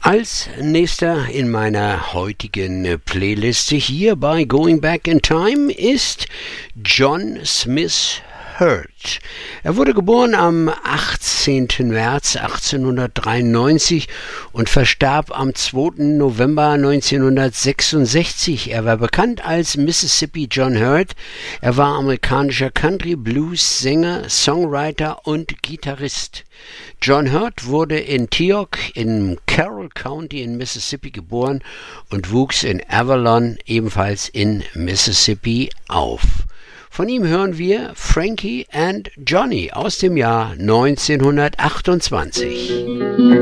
Als nächster in meiner heutigen Playliste hier bei Going Back in Time ist John Smith Hurt. Er wurde geboren am 18. März 1893 und verstarb am 2. November 1966. Er war bekannt als Mississippi John Hurt. Er war amerikanischer Country-Blues-Sänger, Songwriter und Gitarrist. John Hurt wurde in Teague im Carroll County in Mississippi geboren und wuchs in Avalon, ebenfalls in Mississippi, auf. Von ihm hören wir Frankie and Johnny aus dem Jahr 1928.